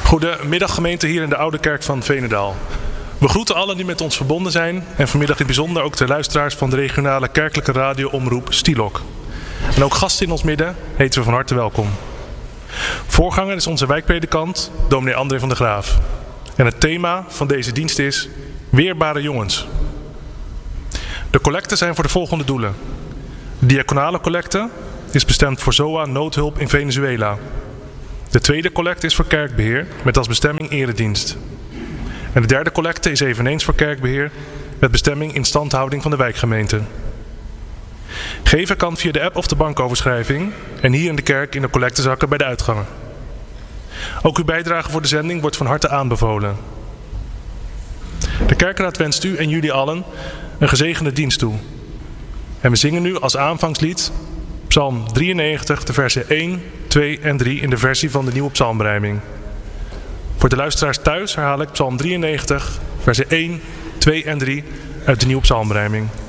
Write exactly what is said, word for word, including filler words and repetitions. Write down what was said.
Goedemiddag gemeente hier in de Oude Kerk van Veenendaal. We groeten allen die met ons verbonden zijn en vanmiddag in het bijzonder ook de luisteraars van de regionale kerkelijke radioomroep Stielok. En ook gasten in ons midden heten we van harte welkom. Voorganger is onze wijkpredikant, dominee André van der Graaf. En het thema van deze dienst is Weerbare jongens. De collecten zijn voor de volgende doelen. De diaconale collecte is bestemd voor Z O A noodhulp in Venezuela. De tweede collecte is voor kerkbeheer met als bestemming eredienst. En de derde collecte is eveneens voor kerkbeheer met bestemming instandhouding van de wijkgemeente. Geven kan via de app of de bankoverschrijving en hier in de kerk in de collectezakken bij de uitgangen. Ook uw bijdrage voor de zending wordt van harte aanbevolen. De kerkraad wenst u en jullie allen een gezegende dienst toe. En we zingen nu als aanvangslied Psalm drieënnegentig, de versen één, twee en drie in de versie van de nieuwe psalmberijming. Voor de luisteraars thuis herhaal ik Psalm drieënnegentig, versen één, twee en drie uit de nieuwe psalmberijming.